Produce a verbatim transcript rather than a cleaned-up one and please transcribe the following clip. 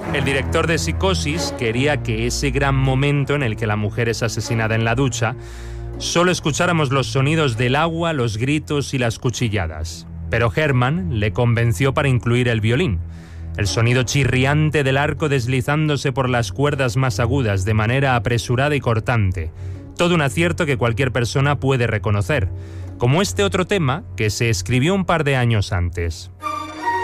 El director de Psicosis quería que ese gran momento en el que la mujer es asesinada en la ducha solo escucháramos los sonidos del agua, los gritos y las cuchilladas. Pero Herman le convenció para incluir el violín, el sonido chirriante del arco deslizándose por las cuerdas más agudas de manera apresurada y cortante. Todo un acierto que cualquier persona puede reconocer, como este otro tema que se escribió un par de años antes.